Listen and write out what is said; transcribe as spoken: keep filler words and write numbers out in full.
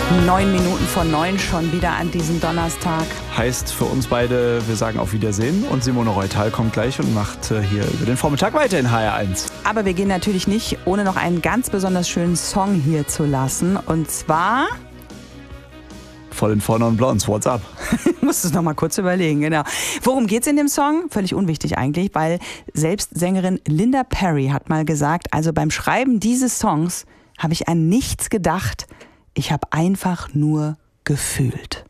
Neun Minuten vor neun schon wieder an diesem Donnerstag. Heißt für uns beide, wir sagen auf Wiedersehen. Und Simone Reutal kommt gleich und macht äh, hier über den Vormittag weiter in H R eins. Aber wir gehen natürlich nicht, ohne noch einen ganz besonders schönen Song hier zu lassen. Und zwar... Voll in Vorne und Blondes, what's up? Musst es noch mal kurz überlegen, genau. Worum geht's in dem Song? Völlig unwichtig eigentlich, weil selbst Sängerin Linda Perry hat mal gesagt, also beim Schreiben dieses Songs habe ich an nichts gedacht, ich habe einfach nur gefühlt.